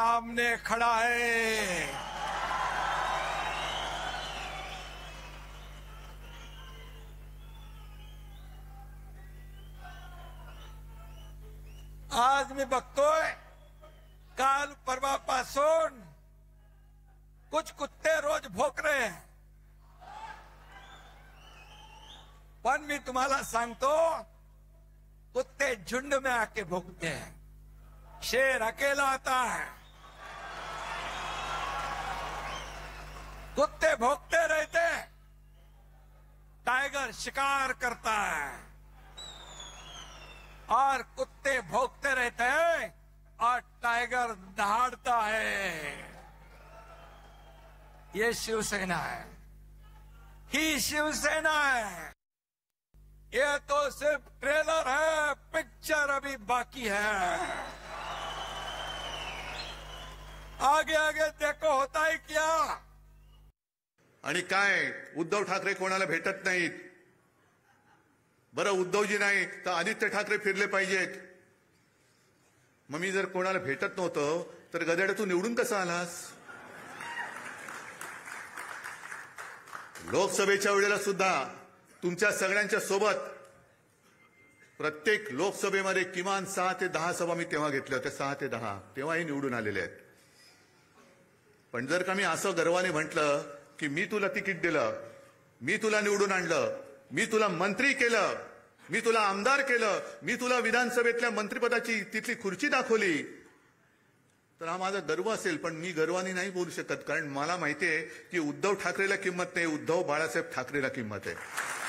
सामने खड़ा है। आज मी बघतोय काल परवापासून कुछ कुत्ते रोज भोक रहे हैं, पण मी तुम्हाला सांगतो कुत्ते झुंड में आके भोगते हैं, शेर अकेला आता है। कुत्ते भोगते रहते, टाइगर शिकार करता है, और कुत्ते भोगते रहते हैं और टाइगर दहाड़ता है। ये शिवसेना है, ही शिवसेना है। ये तो सिर्फ ट्रेलर है, पिक्चर अभी बाकी है। आगे आगे देखो होता है क्या। आणि काय उद्धव ठाकरे कोणाला भेटत नाहीत। बरं उद्धवजी नाही तर आदित्य ठाकरे फिरले पाहिजेत। मग मी जर कोणाला भेटत नव्हतो तर गदेडा तू निवडून कसा आलास? लोकसभेच्या वेळेला सुद्धा तुमच्या सगळ्यांच्या सोबत प्रत्येक लोकसभेमध्ये किमान 6 ते 10 सभा मी तेव्हा घेतल्या होत्या, 6 ते 10 तेव्हाही निवडून आलेले आहेत। पण जर का मी असं गर्वाने म्हटलं की मी तुला तिकीट दिलं, मी तुला निवडून आणलं, मी तुला मंत्री केलं, मी तुला आमदार केलं, मी तुला विधानसभेतल्या मंत्रिपदाची तिथली खुर्ची दाखवली, तर हा माझा गर्व असेल। पण मी गर्वाने नाही बोलू शकत, कारण मला माहितीये की उद्धव ठाकरेला किंमत नाही, उद्धव बाळासाहेब ठाकरेला किंमत आहे।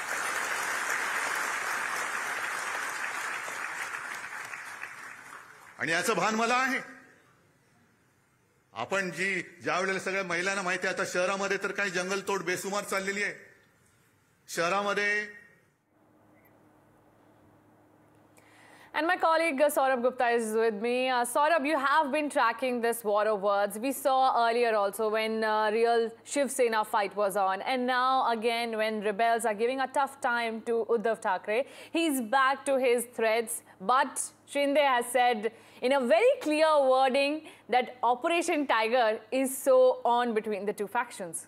आणि याचं भान मला आहे। आपण ज्या वेळेला सगळ्या महिलांना माहिती आहे, आता शहरामध्ये तर काही जंगलतोड बेसुमार चाललेली आहे। शहरामध्ये And my colleague Saurabh Gupta is with me. Saurabh, you have been tracking this war of words. We saw earlier also when real Shiv Sena fight was on. And now again when rebels are giving a tough time to Uddhav Thackeray, he's back to his threats. But Shinde has said in a very clear wording that Operation Tiger is so on between the two factions.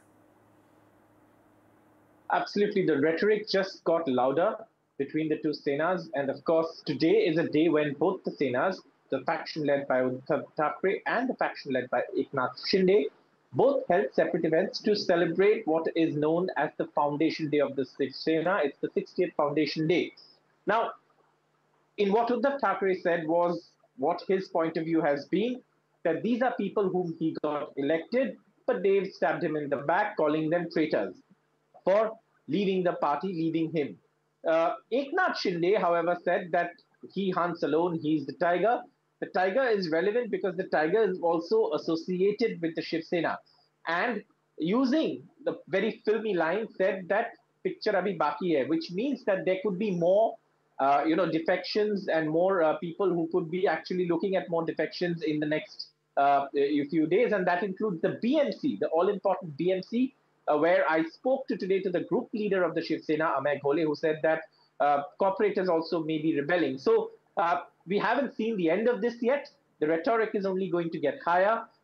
Absolutely. The rhetoric just got louder between the two Senas. And of course, today is a day when both the Senas, the faction led by Uddhav Thackeray and the faction led by Eknath Shinde, both held separate events to celebrate what is known as the foundation day of the Shiv Sena. It's the 60th foundation day. Now, in what Uddhav Thackeray said was what his point of view has been, that these are people whom he got elected, but they've stabbed him in the back, calling them traitors for leaving the party, leaving him. Eknath Shinde, however, said that he hunts alone, he's the tiger. The tiger is relevant because the tiger is also associated with the Shiv Sena. And using the very filmy line, said that picture abhi baki hai, which means that there could be more defections and more people who could be actually looking at more defections in the next few days. And that includes the BMC, the all-important BMC, where I spoke today to the group leader of the Shiv Sena, Amay Ghole, who said that corporators also may be rebelling. So we haven't seen the end of this yet. The rhetoric is only going to get higher.